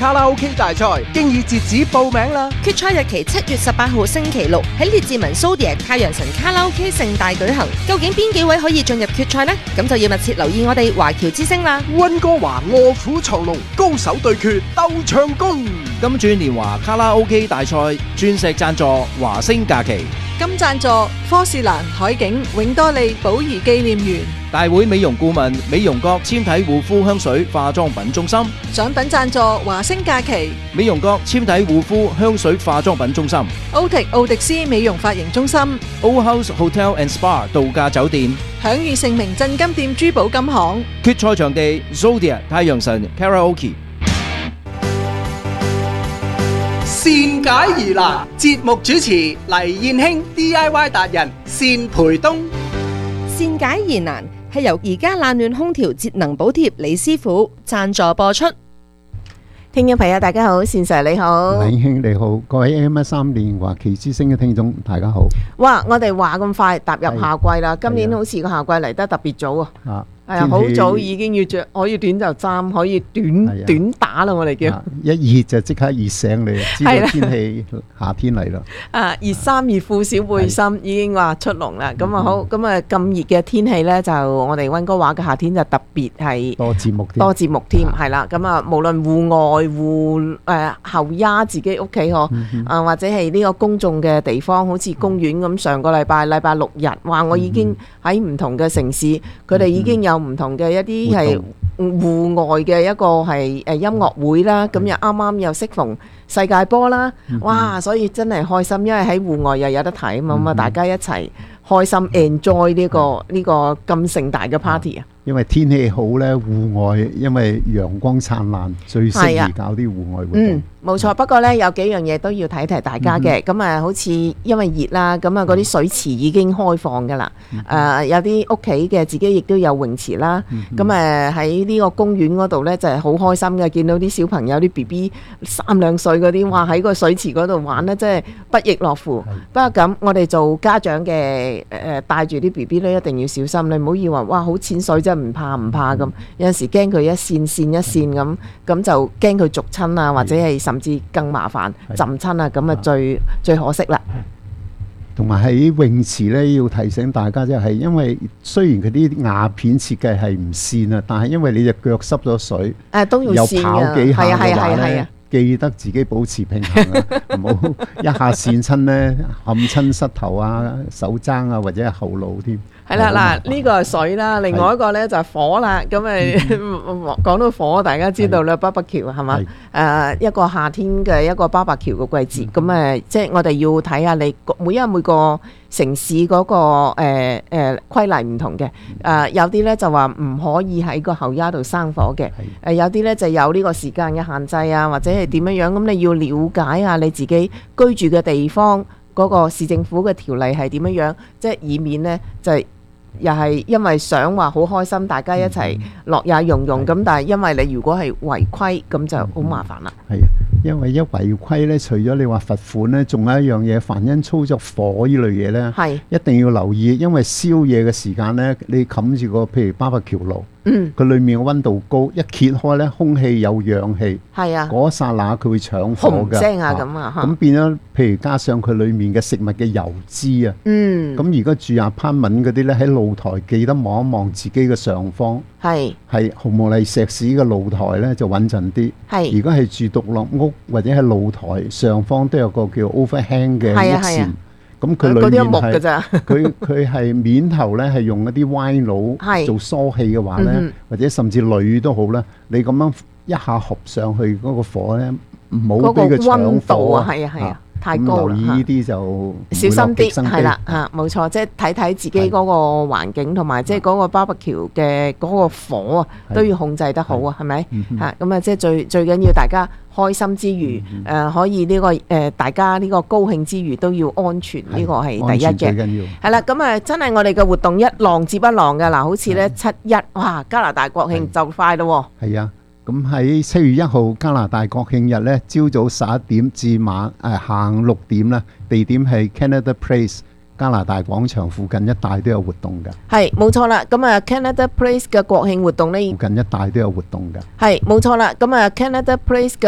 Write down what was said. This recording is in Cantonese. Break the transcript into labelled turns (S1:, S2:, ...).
S1: 卡拉 OK 大賽經已截止報名啦！
S2: 決賽日期7月18號星期六喺列治文 Zodiac 太陽神卡拉 OK 盛大舉行。究竟邊幾位可以進入決賽呢？咁就要密切留意我哋華僑之聲啦！
S1: 溫哥華臥虎藏龍，高手對決鬥唱功。
S3: 金鑽年華卡拉 OK 大賽鑽石贊助華星假期，
S4: 金贊助科士蘭海景永多利寶儀紀念園，
S3: 大會美容顧問美容閣纖體護膚香水化妝品中心，
S4: 獎品贊助華星假期，
S3: 美容閣纖體護膚香水化妝品中心，
S4: 奧迪斯美容髮型中心，
S3: Old House Hotel and Spa 度假酒店，
S4: 享譽盛名鎮金店珠寶金行。
S3: 決賽場地 Zodiac 太陽神 Karaoke。
S1: 善解疑難，節目主持黎燕卿 DIY 達人單培東。
S2: 善解疑難係由而家冷暖空調節能補貼李師傅贊助播出。聽眾朋友大家好，善 Sir 你好，
S5: 黎兄你好，各位 AM3連華旗之聲嘅聽眾大家好。
S2: 哇！我哋話咁快踏入夏季啦，今年好似個夏季嚟得特別早啊！係啊，好早已經要着，可以短袖衫，可以短打啦，我哋叫。
S5: 一熱就即刻熱醒你，知道天氣夏天嚟啦。
S2: 啊，熱衫熱褲小背心已經話出籠啦。咁啊好，咁啊咁熱嘅天氣咧，就我哋溫哥華嘅夏天就特別係
S5: 多節目添，
S2: 係啦。咁啊，無論戶外後丫自己屋企或者係呢個公眾嘅地方，好似公園咁。上個禮拜6日，哇！我已經喺唔同嘅城市，佢哋已經有唔同嘅一啲係戶外嘅一個係音樂會啦，咁又啱啱又適逢世界波啦，哇！所以真係開心，因為喺戶外又有得睇啊嘛，咁啊大家一齊開心 enjoy 呢個咁盛大嘅 party 啊！
S5: 因為天氣好咧，戶外因為陽光燦爛，最適宜搞啲戶外活動。
S2: 冇錯，不過呢，有幾樣嘢都要提提大家嘅。咁啊，好似因為熱啦，咁啊嗰啲水池已經開放㗎啦。有啲屋企嘅自己亦都有泳池啦。咁喺呢個公園嗰度呢，就係好開心嘅，見到啲小朋友啲 BB 3-2歲嗰啲，哇喺個水池嗰度玩呢，真係不亦樂乎。不過咁，我哋做家長嘅帶住啲 BB 呢，一定要小心。你唔好以為哇好淺水啫，唔怕咁。有陣時驚佢一線咁就驚佢逐親啊，或者係甚至更麻煩浸親啊，咁啊最可惜啦。
S5: 同埋喺泳池咧，要提醒大家，就係因為雖然佢啲瓦片設計係唔跣啊，但係因為你隻腳濕咗水，
S2: 都要跣啊，
S5: 又跑幾下嘅話咧，
S2: 係
S5: 記得自己保持平衡啊，唔好一下跣親咧，冚親膝頭啊、手踭啊，或者係後腦添。
S2: 係啦，嗱呢個係水啦，另外一個咧就係火啦。咁講到火，大家知道啦，barbecue係嘛？一個夏天嘅一個 barbecue 嘅季節。咁即係我哋要睇下你每個城市嗰個規例唔同嘅。有啲咧就話唔可以喺個後丫度生火嘅。有啲咧就有呢個時間嘅限制啊，或者係點樣樣。咁你要了解下你自己居住嘅地方嗰個市政府嘅條例係點樣樣，即係以免呢就係。又係因為想話好開心，大家一齊樂也融融咁，但係因為你如果係違規，咁就好麻煩啦。
S5: 係啊，因為一違規咧，除咗你話罰款咧，仲有一樣嘢，凡因操作火呢類嘢咧，係一定要留意，因為燒嘢嘅時間咧，你冚住個譬如barbecue爐。佢裏面嘅溫度高，一揭開咧，空氣有氧氣，係啊，嗰一剎那佢會搶火㗎，
S2: 聲啊咁啊，
S5: 咁變咗，譬如加上佢裏面嘅食物嘅油脂啊，咁如果住apartment嗰啲咧，喺露台記得望一望自己嘅上方，係毫無例石屎嘅露台咧就穩陣啲，係如果係住獨立屋或者喺露台上方都有個叫 overhang 嘅屋檐。咁佢裏面係佢係面頭咧，係用一啲歪佬做疏氣嘅話咧，或者甚至鋁都好啦。你咁樣一下合上去嗰個火咧，唔好俾佢搶火啊！係啊，太高啦。留意呢啲就小心啲，係啦嚇，
S2: 冇錯，即係睇睇自己嗰個環境同埋即係嗰個 barbecue 嘅嗰個火啊，都要控制得好啊，係咪嚇？咁啊，即係最緊要大家開心之餘，可以呢個大家呢個高興之餘都要安全，呢個係第一嘅。係啦，咁啊，真係我哋嘅活動一浪接一浪嘅嗱，好似咧7/1，哇！加拿大國慶就快咯喎。係啊。
S5: 咁喺7月1號加拿大國慶日咧，朝早11點至下午6點啦，地點係 Canada Place 加拿大廣場附近一帶都有活動㗎。
S2: 係冇錯啦，咁啊 Canada Place 嘅國慶活動咧，
S5: 附近一帶都有活動㗎。
S2: 係冇錯啦，咁啊 Canada Place 嘅